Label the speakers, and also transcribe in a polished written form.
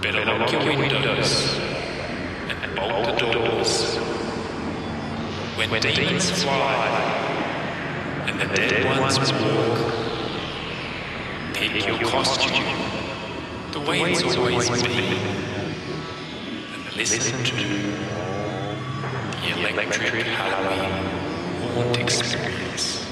Speaker 1: Better lock your windows and bolt the doors. When demons fly and the dead ones walk, pick your costume the way it's always been, and listen to the Electric Halloween Haunt Experience.